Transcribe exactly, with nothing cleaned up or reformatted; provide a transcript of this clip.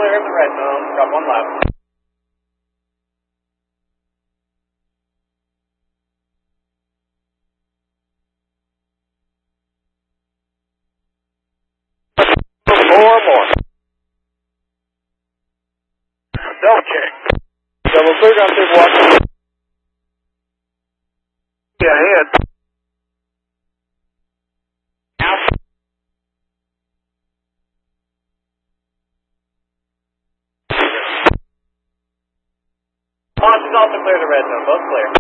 clear in the red zone. Drop one left. More, more. Double check. Double clear, down to one. Yeah, ahead. Out. Launch is also clear the red zone, both clear.